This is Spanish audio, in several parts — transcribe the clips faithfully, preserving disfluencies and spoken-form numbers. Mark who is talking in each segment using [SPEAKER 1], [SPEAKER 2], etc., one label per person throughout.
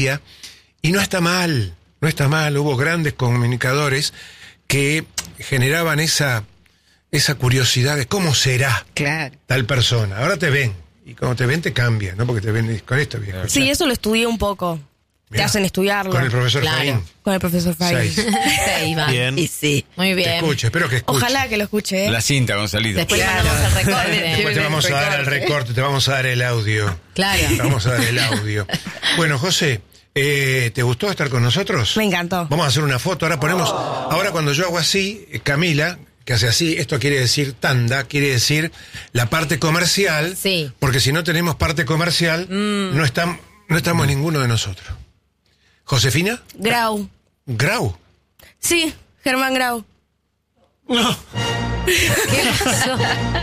[SPEAKER 1] Y no está mal, no está mal. Hubo grandes comunicadores que generaban esa, esa curiosidad de cómo será
[SPEAKER 2] claro.
[SPEAKER 1] tal persona. Ahora te ven, y cuando te ven te cambian, ¿no? Porque te ven con esto bien.
[SPEAKER 3] Sí, eso lo estudié un poco. Mirá, te hacen estudiarlo.
[SPEAKER 1] Con el profesor
[SPEAKER 3] claro.
[SPEAKER 1] Faín.
[SPEAKER 3] Con el profesor Faín.
[SPEAKER 2] Sí, Iván.
[SPEAKER 4] Bien.
[SPEAKER 2] Y sí. Muy bien.
[SPEAKER 1] Te escuche, espero que escuche.
[SPEAKER 3] Ojalá que lo escuche, ¿eh?
[SPEAKER 4] La cinta, Gonzalito.
[SPEAKER 2] Después
[SPEAKER 3] Claro.
[SPEAKER 2] le mandamos el recorte.
[SPEAKER 1] Después te vamos a dar el recorte, te vamos a dar el audio.
[SPEAKER 2] Claro.
[SPEAKER 1] Te vamos a dar el audio. Bueno, José, eh, ¿te gustó estar con nosotros?
[SPEAKER 3] Me encantó.
[SPEAKER 1] Vamos a hacer una foto. Ahora ponemos. Ahora cuando yo hago así, Camila, que hace así, esto quiere decir tanda, quiere decir la parte comercial.
[SPEAKER 2] Sí.
[SPEAKER 1] Porque si no tenemos parte comercial, mm. no, estamos, no estamos ninguno de nosotros. ¿Josefina?
[SPEAKER 3] Grau.
[SPEAKER 1] ¿Grau?
[SPEAKER 3] Sí, Germán Grau.
[SPEAKER 1] No.
[SPEAKER 2] ¿Qué pasó?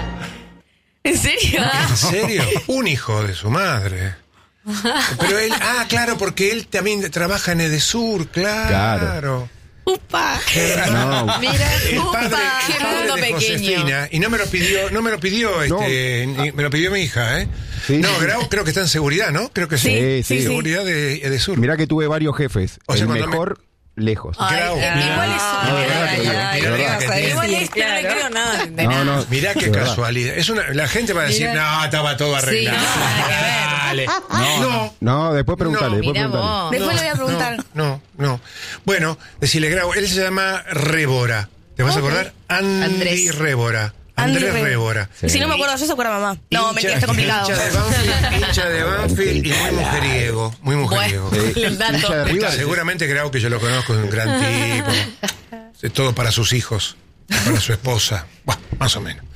[SPEAKER 3] ¿En serio?
[SPEAKER 1] ¿En serio? Un hijo de su madre. Pero él, ah, claro, porque él también trabaja en Edesur, claro. Claro.
[SPEAKER 3] Upa.
[SPEAKER 1] No.
[SPEAKER 2] Mira,
[SPEAKER 1] el
[SPEAKER 2] upa.
[SPEAKER 1] padre,
[SPEAKER 2] Qué
[SPEAKER 1] el padre
[SPEAKER 2] mundo
[SPEAKER 1] de
[SPEAKER 2] pequeño.
[SPEAKER 1] Josefina, y no me lo pidió, no me lo pidió, este,
[SPEAKER 5] No.
[SPEAKER 1] ni- me lo pidió mi hija, ¿eh?
[SPEAKER 5] Sí.
[SPEAKER 1] No, Grau creo que está en seguridad, ¿no? Creo que sí.
[SPEAKER 5] Sí, sí.
[SPEAKER 1] Seguridad de Edesur.
[SPEAKER 5] Mirá que tuve varios jefes.
[SPEAKER 1] O sea,
[SPEAKER 5] el
[SPEAKER 1] cuando
[SPEAKER 5] mejor, lejos.
[SPEAKER 1] Grau.
[SPEAKER 2] Ay,
[SPEAKER 1] Mirá.
[SPEAKER 2] igual es
[SPEAKER 5] No, de verdad que digo,
[SPEAKER 2] ay,
[SPEAKER 5] de
[SPEAKER 2] ay,
[SPEAKER 5] verdad
[SPEAKER 2] ay,
[SPEAKER 1] que
[SPEAKER 2] ay,
[SPEAKER 1] tiene.
[SPEAKER 2] igual es que no le creo nada. de
[SPEAKER 5] No,
[SPEAKER 2] nada.
[SPEAKER 5] no.
[SPEAKER 1] Mirá qué
[SPEAKER 5] De verdad.
[SPEAKER 1] casualidad. Es una, la gente va a decir,
[SPEAKER 2] Mirá.
[SPEAKER 1] no, estaba todo arreglado.
[SPEAKER 2] Sí, no, nada que ver.
[SPEAKER 1] Dale. No, no.
[SPEAKER 5] No, después preguntale,
[SPEAKER 1] No,
[SPEAKER 5] después
[SPEAKER 2] mirá
[SPEAKER 5] preguntale.
[SPEAKER 2] vos.
[SPEAKER 3] Después
[SPEAKER 1] no,
[SPEAKER 3] le voy a preguntar.
[SPEAKER 1] No, no, no. Bueno, decirle Grau, él se llama Rébora. ¿Te vas a acordar? Andy
[SPEAKER 2] Andrés.
[SPEAKER 1] Rébora.
[SPEAKER 3] Andy
[SPEAKER 1] Andrés
[SPEAKER 3] Rébora.
[SPEAKER 1] Rébora.
[SPEAKER 3] Y si no me acuerdo yo, se acuerda mamá. No,
[SPEAKER 1] Hincha-
[SPEAKER 3] mentira, está complicado.
[SPEAKER 1] Hincha de Banfield, hincha de Banfield y muy mujeriego. Muy mujeriego.
[SPEAKER 2] Bueno,
[SPEAKER 5] Sí.
[SPEAKER 2] el dato.
[SPEAKER 5] Hincha de River.
[SPEAKER 1] Seguramente Grau, que yo lo conozco, es un gran tipo. Es todo para sus hijos, para su esposa. Bueno, más o menos.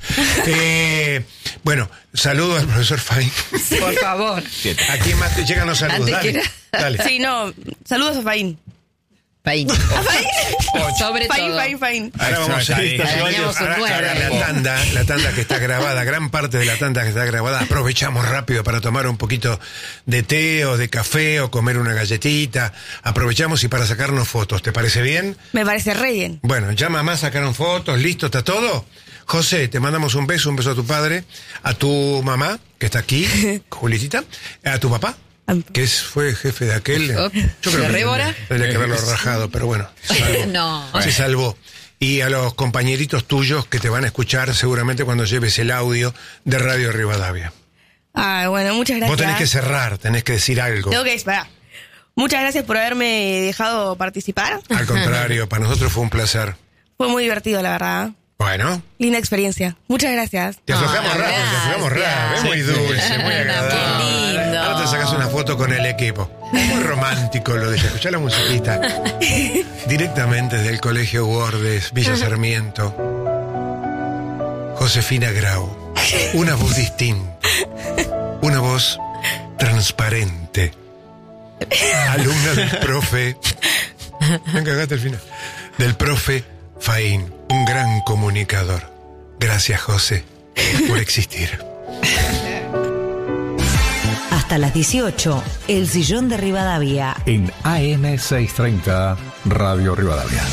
[SPEAKER 1] Eh, bueno, saludo al profesor Faín.
[SPEAKER 2] Por favor.
[SPEAKER 1] ¿A quién más te llegan los saludos?
[SPEAKER 2] Antes
[SPEAKER 1] Dale,
[SPEAKER 2] que nada.
[SPEAKER 1] dale.
[SPEAKER 3] Sí, no. Saludos a Faín.
[SPEAKER 2] Faín. Sobre
[SPEAKER 3] Faín,
[SPEAKER 2] todo.
[SPEAKER 3] Faín, Faín.
[SPEAKER 1] Ahora vamos a ir.
[SPEAKER 2] Arañamos un
[SPEAKER 1] Ahora,
[SPEAKER 2] nueve.
[SPEAKER 1] ahora la tanda, la tanda que está grabada, gran parte de la tanda que está grabada, aprovechamos rápido para tomar un poquito de té o de café o comer una galletita. Aprovechamos y para sacarnos fotos. ¿Te parece bien?
[SPEAKER 3] Me parece re bien.
[SPEAKER 1] Bueno, ya mamá sacaron fotos, listo, ¿está todo? José, te mandamos un beso, un beso a tu padre, a tu mamá, que está aquí, Julietita, a tu papá, que es, fue jefe de aquel. Yo creo
[SPEAKER 2] ¿De
[SPEAKER 1] que
[SPEAKER 2] Rébora?
[SPEAKER 1] tendría, tendría que haberlo rajado, pero bueno, se salvó.
[SPEAKER 2] No.
[SPEAKER 1] Se salvó. Y a los compañeritos tuyos que te van a escuchar seguramente cuando lleves el audio de Radio Rivadavia.
[SPEAKER 3] Ah, bueno, muchas gracias.
[SPEAKER 1] Vos tenés que cerrar, tenés que decir algo.
[SPEAKER 3] Tengo que esperar. Muchas gracias por haberme dejado participar.
[SPEAKER 1] Al contrario, para nosotros fue un placer.
[SPEAKER 3] Fue muy divertido, la verdad.
[SPEAKER 1] Bueno,
[SPEAKER 3] Linda experiencia. Muchas gracias.
[SPEAKER 1] te aflojamos
[SPEAKER 2] Ah,
[SPEAKER 1] rápido, te aflojamos rápido. Es muy dulce, muy agradable.
[SPEAKER 2] Qué lindo.
[SPEAKER 1] Ahora te sacas una foto con el equipo. Es muy romántico lo de ella. Escuchá la musiquita. Directamente desde el Colegio Gordes, Villa Sarmiento. Josefina Grau. Una voz distinta. Una voz transparente. Alumna del profe. Me cagaste al final. Del profe Faín. Un gran comunicador. Gracias, José, por existir.
[SPEAKER 6] Hasta las dieciocho, El Sillón de Rivadavia.
[SPEAKER 7] En A M seiscientos treinta, Radio Rivadavia.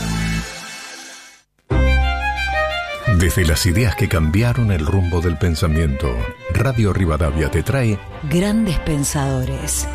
[SPEAKER 7] Desde las ideas que cambiaron el rumbo del pensamiento, Radio Rivadavia te trae
[SPEAKER 6] Grandes Pensadores.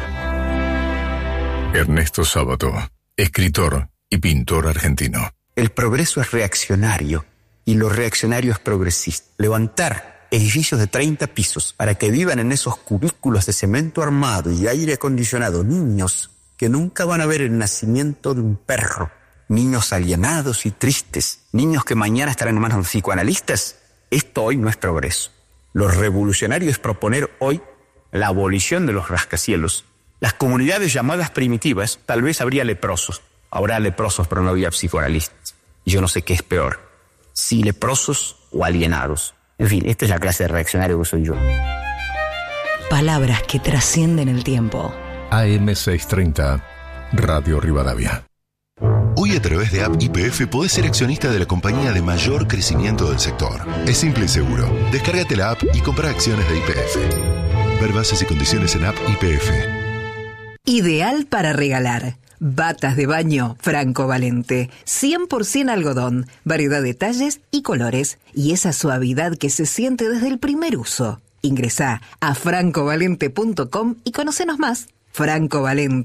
[SPEAKER 7] Ernesto Sábato, escritor y pintor argentino.
[SPEAKER 8] El progreso es reaccionario y lo reaccionario es progresista. Levantar edificios de treinta pisos para que vivan en esos cubículos de cemento armado y aire acondicionado niños que nunca van a ver el nacimiento de un perro. Niños alienados y tristes. Niños que mañana estarán en manos de los psicoanalistas. Esto hoy no es progreso. Lo revolucionario es proponer hoy la abolición de los rascacielos. Las comunidades llamadas primitivas, tal vez habría leprosos. Habrá leprosos, pero no había psicoanalistas. Yo no sé qué es peor, si leprosos o alienados. En fin, esta es la clase de reaccionario que soy yo.
[SPEAKER 6] Palabras que trascienden el tiempo.
[SPEAKER 7] A M seiscientos treinta, Radio Rivadavia.
[SPEAKER 9] Hoy a través de App Y P F podés ser accionista de la compañía de mayor crecimiento del sector. Es simple y seguro. Descárgate la app y compra acciones de Y P F. Ver bases y condiciones en App Y P F.
[SPEAKER 10] Ideal para regalar. Batas de baño Franco Valente. cien por ciento algodón, variedad de talles y colores. Y esa suavidad que se siente desde el primer uso. Ingresá a franco valente punto com y conocenos más. Franco Valente.